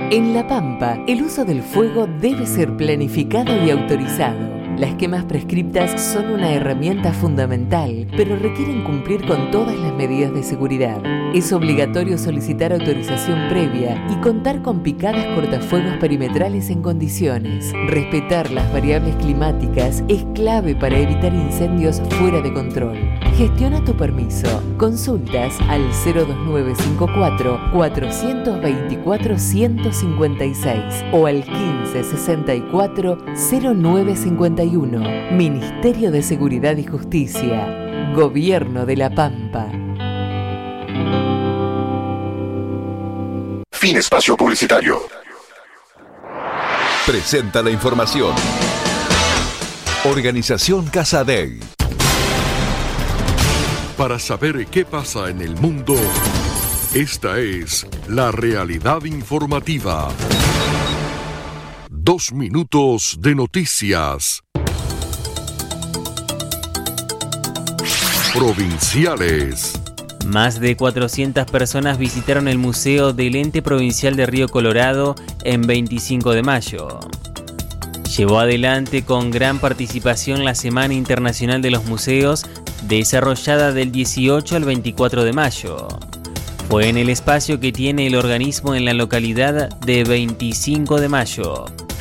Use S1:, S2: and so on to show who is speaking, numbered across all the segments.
S1: En La Pampa, el uso del fuego debe ser planificado y autorizado. Las quemas prescriptas son una herramienta fundamental, pero requieren cumplir con todas las medidas de seguridad. Es obligatorio solicitar autorización previa y contar con picadas cortafuegos perimetrales en condiciones. Respetar las variables climáticas es clave para evitar incendios fuera de control. Gestiona tu permiso. Consultas al 02954 424 156 o al 1564 0951. Ministerio de Seguridad y Justicia. Gobierno de La Pampa.
S2: Fin espacio publicitario.
S3: Presenta la información. Organización Casa Dei.
S2: Para saber qué pasa en el mundo, esta es la realidad informativa. 2 minutos de noticias. Provinciales.
S4: Más de 400 personas visitaron el Museo del Ente Provincial de Río Colorado en 25 de mayo. Llevó adelante con gran participación la Semana Internacional de los Museos, desarrollada del 18 al 24 de mayo. Fue en el espacio que tiene el organismo en la localidad de 25 de mayo.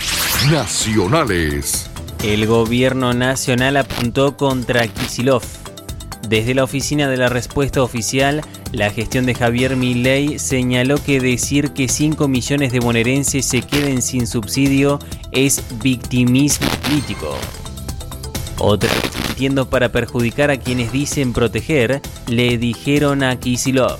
S2: Nacionales.
S4: El gobierno nacional apuntó contra Kicillof. Desde la Oficina de la Respuesta Oficial, la gestión de Javier Milei señaló que decir que 5 millones de bonaerenses se queden sin subsidio es victimismo político. Otros, mintiendo para perjudicar a quienes dicen proteger, le dijeron a Kicillof.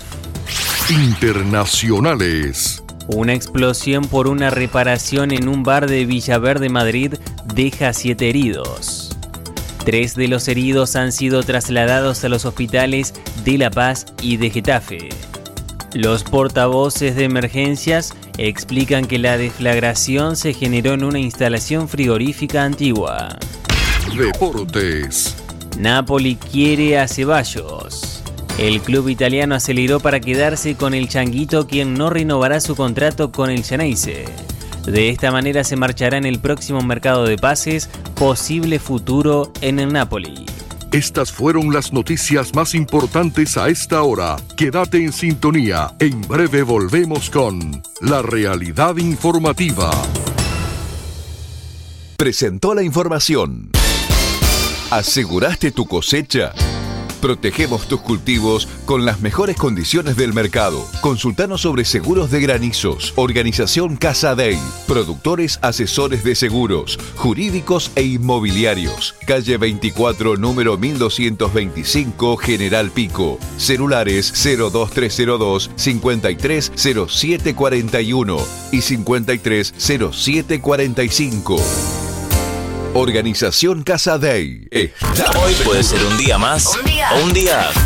S2: Internacionales.
S4: Una explosión por una reparación en un bar de Villaverde, Madrid, deja 7 heridos. 3 de los heridos han sido trasladados a los hospitales de La Paz y de Getafe. Los portavoces de emergencias explican que la deflagración se generó en una instalación frigorífica antigua.
S2: Deportes.
S4: Napoli quiere a Ceballos. El club italiano aceleró para quedarse con el Changuito, quien no renovará su contrato con el Xeneize. De esta manera se marchará en el próximo mercado de pases, posible futuro en el Napoli.
S2: Estas fueron las noticias más importantes a esta hora. Quédate en sintonía. En breve volvemos con La Realidad Informativa.
S3: Presentó la información. ¿Aseguraste tu cosecha? Protegemos tus cultivos con las mejores condiciones del mercado. Consultanos sobre seguros de granizos. Organización Casa Dei. Productores asesores de seguros, jurídicos e inmobiliarios. Calle 24, número 1225, General Pico. Celulares 02302 530741 y 530745. Organización Casa Dei.
S5: Hoy puede ser un día más o un día